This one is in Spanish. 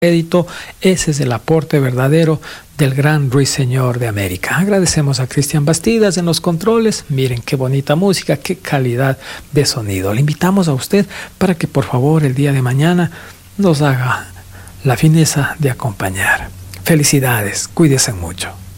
crédito. Ese es el aporte verdadero del gran ruiseñor de América. Agradecemos a Cristian Bastidas en los controles. Miren qué bonita música, qué calidad de sonido. Le invitamos a usted para que por favor el día de mañana nos haga la fineza de acompañar. Felicidades, cuídense mucho.